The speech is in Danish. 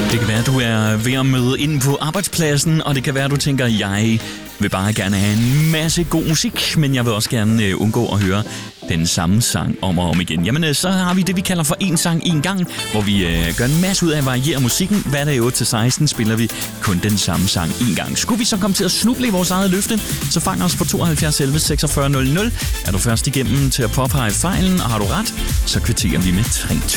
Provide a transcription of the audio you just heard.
Det kan være, du er ved at møde ind på arbejdspladsen, og det kan være, du tænker, jeg vil bare gerne have en masse god musik, men jeg vil også gerne undgå at høre den samme sang om og om igen. Jamen, så har vi det, vi kalder for en sang en gang, hvor vi gør en masse ud af at variere musikken. Hverdag 8-16 spiller vi kun den samme sang en gang. Skulle vi så komme til at snuble i vores eget løfte, så fang os på 72 11 46 00. Er du først igennem til at påpege fejlen, og har du ret, så kvitterer vi med 3-2.